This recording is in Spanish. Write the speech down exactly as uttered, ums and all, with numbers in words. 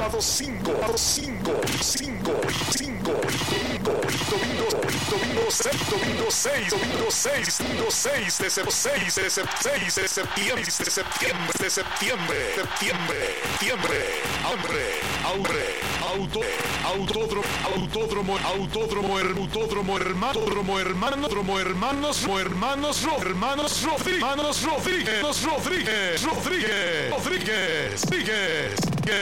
sábado cinco, cinco, cinco, cinco, domingo, domingo, domingo seis, domingo seis, domingo seis, domingo seis de septiembre, seis de septiembre, de septiembre, de septiembre, de septiembre, septiembre, septiembre, hambre, hambre, auto, autódromo, autódromo, autódromo, autódromo, hermano, autódromo, hermano, autódromo, hermanos, hermanos, hermanos, Rodríguez, hermanos Rodríguez, Rodríguez, Rodríguez, Rodríguez, Rodríguez,